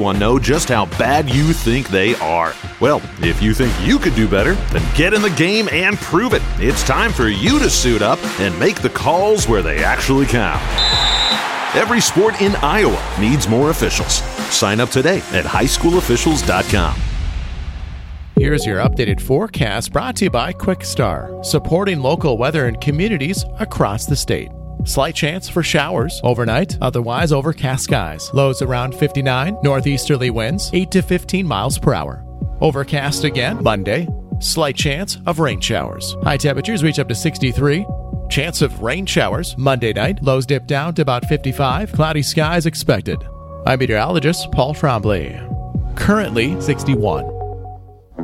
know just how bad you think they are. Well, if you think you could do better, then get in the game and prove it. It's time for you to suit up and make the calls where they actually count. Every sport in Iowa needs more officials. Sign up today at highschoolofficials.com. Here's your updated forecast brought to you by QuickStar, supporting local weather in communities across the state. Slight chance for showers overnight, otherwise overcast skies. Lows around 59, northeasterly winds 8 to 15 miles per hour. Overcast again Monday, slight chance of rain showers. High temperatures reach up to 63. Chance of rain showers Monday night, lows dip down to about 55. Cloudy skies expected. I'm meteorologist Paul Trombley. Currently 61.